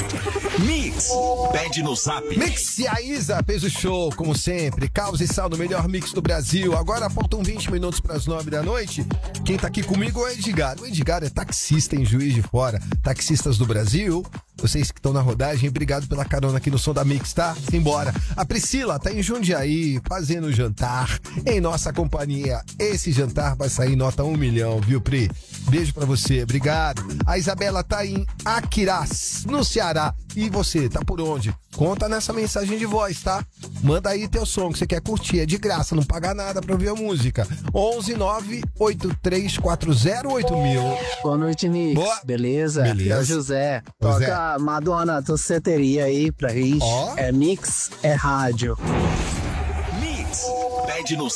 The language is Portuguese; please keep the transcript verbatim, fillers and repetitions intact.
Mix, pede no zap. Mix e a Isa, peso show, como sempre. Causa e sal no melhor mix do Brasil. Agora faltam vinte minutos para as nove da noite. Quem tá aqui comigo é o Edgar. O Edgar é taxista em Juiz de Fora. Taxistas do Brasil, vocês que estão na rodagem, obrigado pela carona aqui no Som da Mix, tá? Simbora. A Priscila tá em Jundiaí, fazendo jantar em nossa companhia. Esse jantar vai sair nota um milhão, viu, Pri? Beijo pra você, obrigado. A Isabela tá em Aquirás, no Ceará. E você, tá por onde? Conta nessa mensagem de voz, tá? Manda aí teu som que você quer curtir, é de graça, não paga nada pra ouvir a música. onze nove oito três quatro zero oito mil. Boa noite, Mix. Boa. Beleza? Beleza. É o José. José. Toca Madonna, Tosseteria aí pra gente. Ó. É Mix, é rádio. Mix, pede no